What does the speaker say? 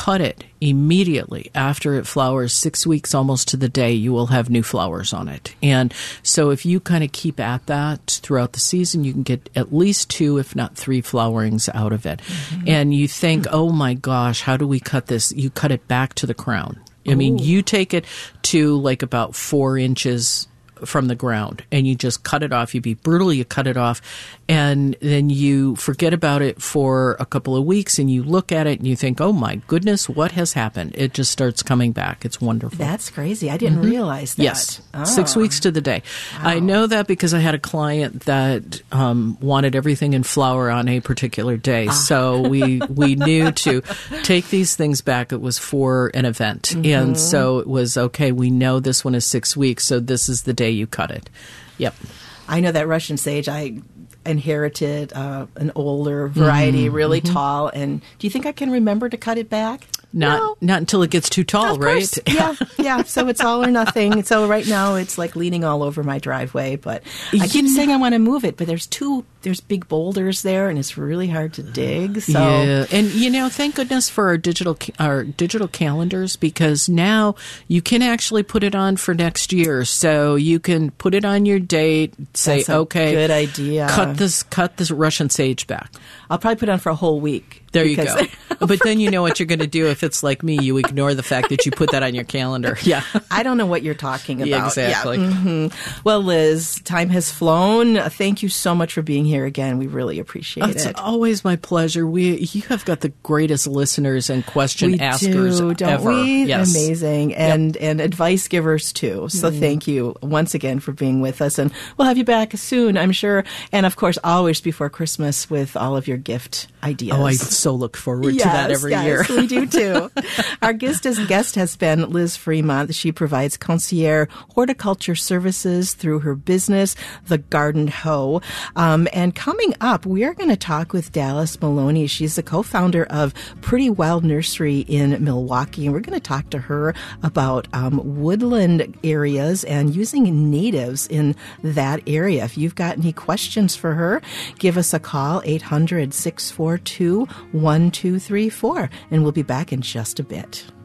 cut it immediately after it flowers, 6 weeks almost to the day, you will have new flowers on it. And so if you kind of keep at that throughout the season, you can get at least 2, if not 3 flowerings out of it. Mm-hmm. And you think, oh my gosh, how do we cut this? You cut it back to the crown. I mean, you take it to like about 4 inches from the ground and you just cut it off. You be brutal, you cut it off, and then you forget about it for a couple of weeks and you look at it and you think, oh my goodness, what has happened? It just starts coming back. It's wonderful. That's crazy. I didn't realize that. Yes. 6 weeks to the day. Wow. I know that because I had a client that wanted everything in flower on a particular day. So we knew to take these things back. It was for an event. And so it was, okay, we know this one is 6 weeks, so this is the day you cut it. Yep. I know that Russian sage. I inherited an older variety, really tall. And do you think I can remember to cut it back? Not until it gets too tall, right? Yeah. So it's all or nothing. So right now it's like leaning all over my driveway. But I keep saying I want to move it, but there's big boulders there, and it's really hard to dig. So. Yeah, and thank goodness for our digital calendars, because now you can actually put it on for next year. So you can put it on your date, say, okay, good idea. Cut this Russian sage back. I'll probably put it on for a whole week. There you go. But then you know what you're going to do if it's like me. You ignore the fact that you put that on your calendar. Yeah. I don't know what you're talking about. Yeah, exactly. Yeah. Mm-hmm. Well, Liz, time has flown. Thank you so much for being here again. We really appreciate it. It's always my pleasure. You have got the greatest listeners and question askers don't ever. We? Yes. Amazing. And advice givers, too. So thank you once again for being with us. And we'll have you back soon, I'm sure. And, of course, always before Christmas with all of your gift ideas. Oh, I so look forward to that every year. Yes, we do too. Our guest has been Liz Fremont. She provides concierge horticulture services through her business, The Garden Hoe. And coming up, we are going to talk with Dallas Maloney. She's the co-founder of Pretty Wild Nursery in Milwaukee. And we're going to talk to her about woodland areas and using natives in that area. If you've got any questions for her, give us a call, 800-642-1234. And we'll be back in just a bit.